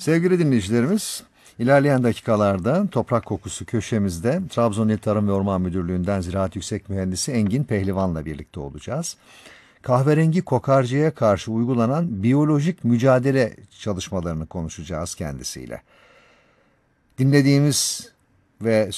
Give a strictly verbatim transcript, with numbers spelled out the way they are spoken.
Sevgili dinleyicilerimiz, ilerleyen dakikalarda Toprak Kokusu köşemizde Trabzon İl Tarım ve Orman Müdürlüğü'nden Ziraat Yüksek Mühendisi Engin Pehlivan'la birlikte olacağız. Kahverengi kokarcaya karşı uygulanan biyolojik mücadele çalışmalarını konuşacağız kendisiyle. Dinlediğimiz ve